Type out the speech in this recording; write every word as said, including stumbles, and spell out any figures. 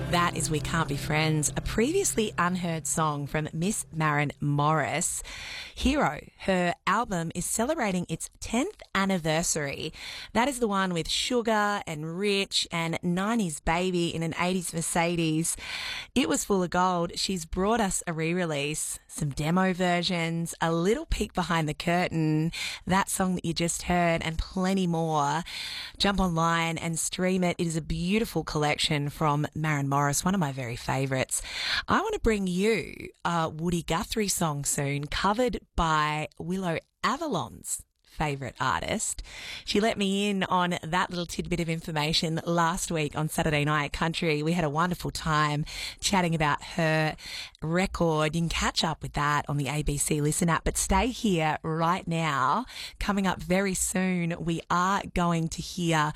That is We Can't Be Friends, a previously unheard song from Miss Maren Morris. Hero, her album, is celebrating its tenth anniversary. That is the one with Sugar and Rich and nineties Baby in an eighties Mercedes. It was full of gold. She's brought us a re-release, some demo versions, a little peek behind the curtain, that song that you just heard, and plenty more. Jump online and stream it. It is a beautiful collection from Maren Morris, one of my very favourites. I want to bring you a Woody Guthrie song soon, covered by Willow Avalon's favourite artist. She let me in on that little tidbit of information last week on Saturday Night Country. We had a wonderful time chatting about her record. You can catch up with that on the A B C Listen app, but stay here right now. Coming up very soon, we are going to hear